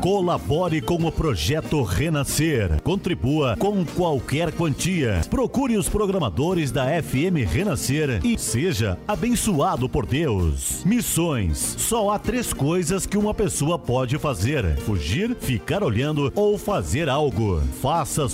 Colabore com o Projeto Renascer. Contribua com qualquer quantia. Procure os programadores da FM Renascer e seja abençoado por Deus. Missões. Só há 3 coisas que uma pessoa pode fazer: fugir, ficar olhando ou fazer algo. Faça